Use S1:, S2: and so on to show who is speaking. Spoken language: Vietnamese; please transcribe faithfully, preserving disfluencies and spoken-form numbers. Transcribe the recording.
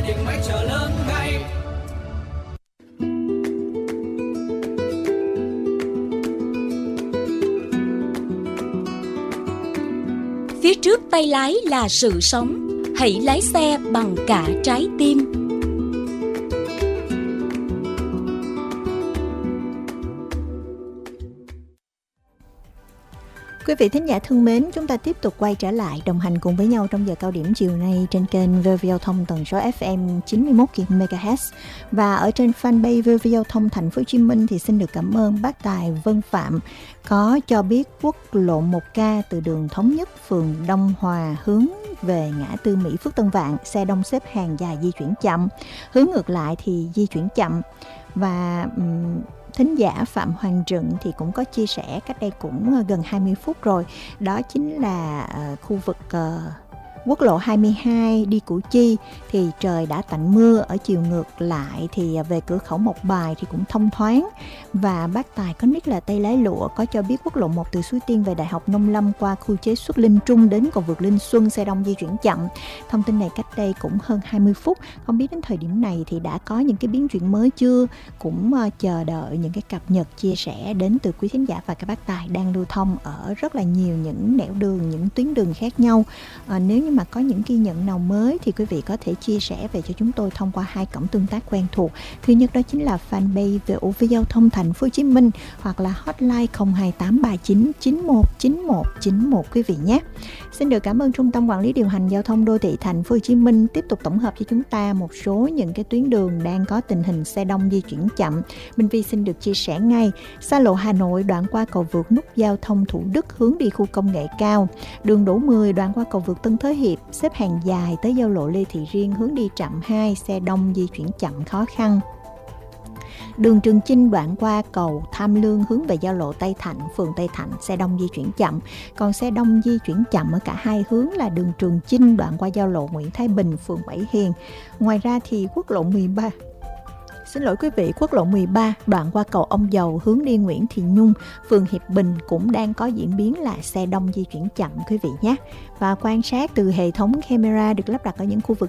S1: gia đình mái chợ lớn ngay.
S2: Phía trước tay lái là sự sống, hãy lái xe bằng cả trái tim.
S3: Quý vị thính giả thân mến, chúng ta tiếp tục quay trở lại đồng hành cùng với nhau trong giờ cao điểm chiều nay trên kênh vê o vê Giao thông tần số ép em chín mươi mốt mê ga héc. Và ở trên fanpage vê o vê Giao thông Thành phố Hồ Chí Minh thì xin được cảm ơn bác Tài Vân Phạm có cho biết quốc lộ một K từ đường Thống Nhất, phường Đông Hòa hướng về ngã tư Mỹ Phước Tân Vạn, xe đông xếp hàng dài di chuyển chậm, hướng ngược lại thì di chuyển chậm. Và um, thính giả Phạm Hoàng Trừng thì cũng có chia sẻ cách đây cũng gần hai mươi phút rồi. Đó chính là uh, khu vực uh, quốc lộ hai mươi hai đi Củ Chi thì trời đã tạnh mưa, ở chiều ngược lại thì về cửa khẩu Mộc Bài thì cũng thông thoáng. Và bác Tài có nick là Tây Lái Lụa có cho biết quốc lộ một từ Suối Tiên về Đại học Nông Lâm qua khu chế xuất Linh Trung đến cầu vượt Linh Xuân xe đông di chuyển chậm. Thông tin này cách đây cũng hơn hai mươi phút. Không biết đến thời điểm này thì đã có những cái biến chuyển mới chưa? Cũng uh, chờ đợi những cái cập nhật chia sẻ đến từ quý thính giả và các bác Tài đang lưu thông ở rất là nhiều những nẻo đường, những tuyến đường khác nhau. Uh, nếu như mà có những ghi nhận nào mới thì quý vị có thể chia sẻ về cho chúng tôi thông qua hai cổng tương tác quen thuộc. Thứ nhất đó chính là fanpage vê o vê Giao thông Thành phố Hồ Chí Minh hoặc là hotline không hai tám ba chín chín một chín một chín một quý vị nhé. Xin được cảm ơn Trung tâm Quản lý Điều hành Giao thông Đô thị Thành phố Hồ Chí Minh tiếp tục tổng hợp cho chúng ta một số những cái tuyến đường đang có tình hình xe đông di chuyển chậm. Minh Vi xin được chia sẻ ngay. Xa lộ Hà Nội đoạn qua cầu vượt nút giao thông Thủ Đức hướng đi khu công nghệ cao. Đường Đỗ mười đoạn qua cầu vượt Tân Thới Hiệp xếp hàng dài tới giao lộ Lê Thị Riêng hướng đi trạm hai, xe đông di chuyển chậm khó khăn. Đường Trường Chinh đoạn qua cầu Tham Lương hướng về giao lộ Tây Thạnh, phường Tây Thạnh, xe đông di chuyển chậm. Còn xe đông di chuyển chậm ở cả hai hướng là đường Trường Chinh đoạn qua giao lộ Nguyễn Thái Bình, phường Bảy Hiền. Ngoài ra thì quốc lộ mười ba Xin lỗi quý vị, quốc lộ mười ba đoạn qua cầu Ông Dầu hướng đi Nguyễn Thị Nhung, phường Hiệp Bình cũng đang có diễn biến là xe đông di chuyển chậm quý vị nhé. Và quan sát từ hệ thống camera được lắp đặt ở những khu vực